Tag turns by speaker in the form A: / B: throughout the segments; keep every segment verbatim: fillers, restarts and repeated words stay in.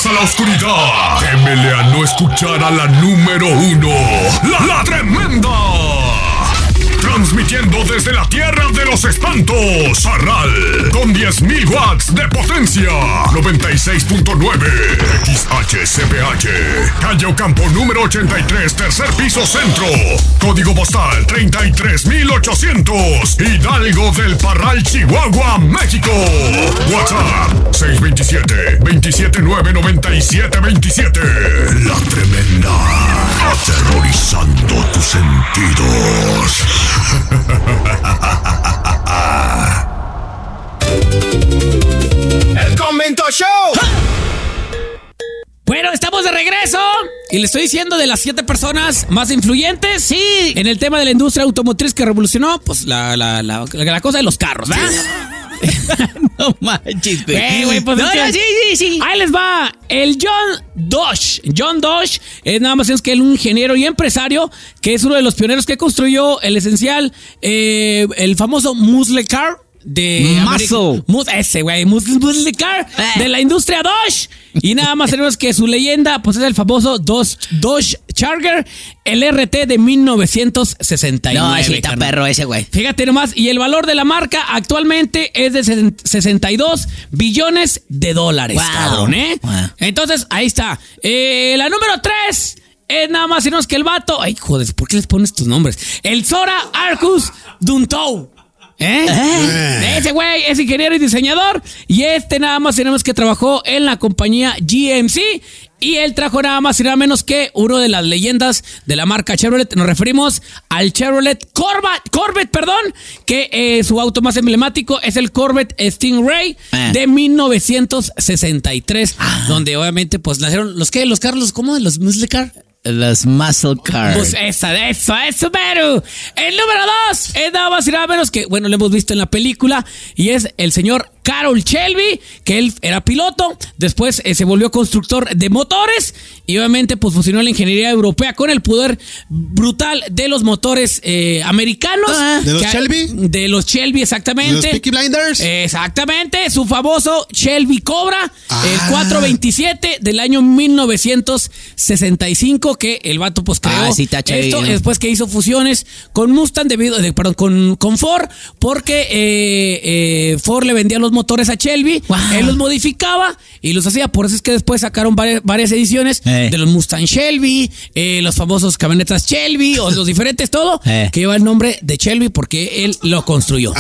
A: a la oscuridad. Témele a no escuchar a la número uno, la, la Tremenda. Transmitiendo desde la tierra de los espantos, Parral, con diez mil watts de potencia. noventa y seis punto nueve X H C P H. Calle Ocampo número ochenta y tres, tercer piso centro. Código postal treinta y tres mil ochocientos. Hidalgo del Parral, Chihuahua, México. WhatsApp seis dos siete, dos siete nueve, nueve siete dos siete. La Tremenda. Aterrorizando tus sentidos.
B: ¡El Convento Show!
C: Bueno, estamos de regreso y le estoy diciendo de las siete personas más influyentes, sí, en el tema de la industria automotriz que revolucionó, pues la, la, la, la cosa de los carros, ¿verdad?
D: No manches, güey.
C: Hey, güey, pues
D: no,
C: es que,
D: no, sí, sí, sí.
C: Ahí les va. El John Dodge. John Dodge es nada más menos que un ingeniero y empresario que es uno de los pioneros que construyó el esencial, eh, el famoso muscle car. De
D: Muscle.
C: Mus, ese, güey. Muscle, muscle car eh. de la industria Dodge. Y nada más tenemos que su leyenda, pues es el famoso Dodge, Dodge Charger, el R T de mil novecientos sesenta y nueve.
D: No, ese está perro ese, güey.
C: Fíjate nomás. Y el valor de la marca actualmente es de sesenta y dos billones de dólares, wow. Cabrón, ¿eh? Wow. Entonces, ahí está. Eh, la número tres. Es nada más y menos que el vato. Ay, joder, ¿por qué les pones tus nombres? El Zora Arcus Duntow. ¿Eh? ¿Eh? Ese güey es ingeniero y diseñador. Y este nada más y nada menos que trabajó en la compañía G M C. Y él trajo nada más y nada menos que uno de las leyendas de la marca Chevrolet. Nos referimos al Chevrolet Corvette, Corvette, perdón, que eh, su auto más emblemático es el Corvette Stingray eh. de mil novecientos sesenta y tres. Ah. Donde obviamente pues nacieron los que los carros, ¿cómo? Los muscle car.
D: Los muscle cars.
C: Pues esa, de eso, eso, pero el número dos es nada más y nada menos que, bueno, lo hemos visto en la película, y es el señor Carroll Shelby, que él era piloto, después eh, se volvió constructor de motores, y obviamente pues fusionó la ingeniería europea con el poder brutal de los motores eh, americanos.
E: Ah, ¿De los Shelby?
C: De los Shelby, exactamente.
E: ¿De los Peaky Blinders?
C: Exactamente, su famoso Shelby Cobra,
E: ah.
C: el cuatrocientos veintisiete del año mil novecientos sesenta y cinco, que el vato pues creó
D: ah, sí,
C: esto, después que hizo fusiones con Mustang debido, de, perdón, con, con Ford, porque eh, eh, Ford le vendía los motores a Shelby, wow. Él los modificaba y los hacía, por eso es que después sacaron varias, varias ediciones eh. de los Mustang Shelby, eh, los famosos camionetas Shelby, o los diferentes, todo, eh. que lleva el nombre de Shelby porque él lo construyó.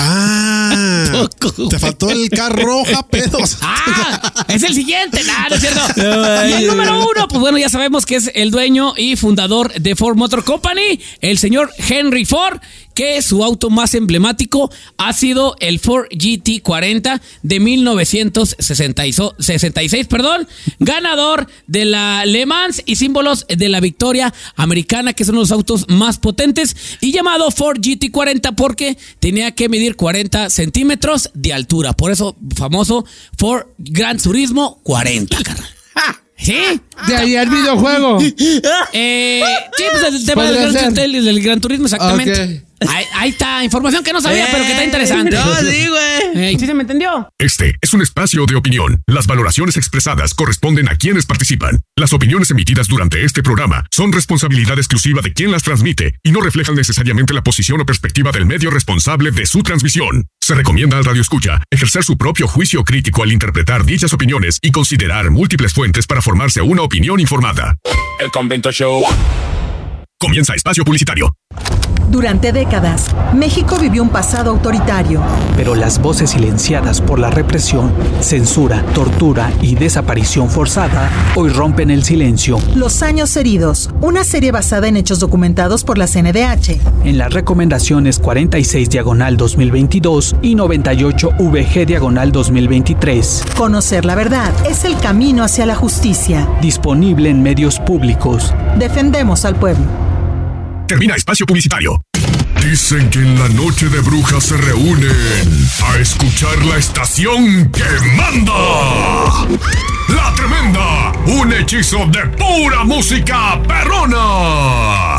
E: Ah, te faltó el carro roja, pedos.
C: Ah, es el siguiente, nah, no es cierto. No, y el número uno, pues bueno, ya sabemos que es el dueño y fundador de Ford Motor Company, el señor Henry Ford, que su auto más emblemático ha sido el Ford G T cuarenta de mil novecientos sesenta y seis, perdón, ganador de la Le Mans y símbolos de la victoria americana, que son los autos más potentes, y llamado Ford G T cuarenta porque tenía que medir cuarenta centímetros de altura, por eso famoso Ford Gran Turismo cuarenta, carnal. ¿Sí?
F: De ahí el videojuego.
C: Eh, sí, pues el tema del gran, del, del Gran Turismo, exactamente. Okay. Ahí, ahí está, información que no sabía, eh, pero que está interesante.
D: No, sí, güey.
C: Eh, ¿Sí se me entendió?
A: Este es un espacio de opinión. Las valoraciones expresadas corresponden a quienes participan. Las opiniones emitidas durante este programa son responsabilidad exclusiva de quien las transmite y no reflejan necesariamente la posición o perspectiva del medio responsable de su transmisión. Se recomienda al radioescucha ejercer su propio juicio crítico al interpretar dichas opiniones y considerar múltiples fuentes para formarse una opinión informada.
B: El Convento Show.
A: Comienza espacio publicitario.
G: Durante décadas, México vivió un pasado autoritario.
H: Pero las voces silenciadas por la represión, censura, tortura y desaparición forzada hoy rompen el silencio.
G: Los años heridos, una serie basada en hechos documentados por la C N D H.
H: En las recomendaciones cuarenta y seis diagonal dos mil veintidós y noventa y ocho V G diagonal dos mil veintitrés.
G: Conocer la verdad es el camino hacia la justicia.
H: Disponible en medios públicos.
G: Defendemos al pueblo.
A: Termina espacio publicitario. Dicen que en la noche de brujas se reúnen a escuchar la estación que manda. La Tremenda, un hechizo de pura música perrona.